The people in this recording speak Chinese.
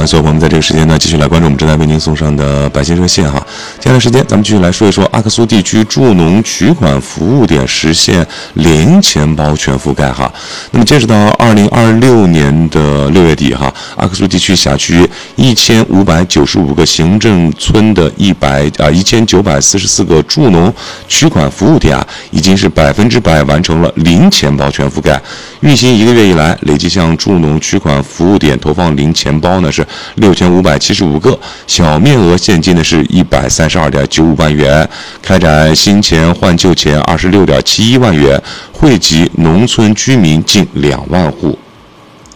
所有朋友们在这个时间呢，继续来关注我们正在为您送上的百姓热线哈。接下来时间，咱们继续来说一说阿克苏地区助农取款服务点实现零钱包全覆盖哈。那么截止到2026年的6月底哈，阿克苏地区辖区1595个行政村的1944个助农取款服务点啊，已经是100%完成了零钱包全覆盖。运行1个月以来，累计向助农取款服务点投放零钱包呢是6575个，小面额现金呢是132.95万元，开展新钱换旧钱26.71万元，惠及农村居民近2万户。